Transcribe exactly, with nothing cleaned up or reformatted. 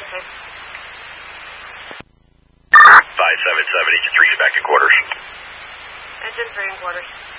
safe. five seven seven, eight three, back in quarters. Engine three in quarters.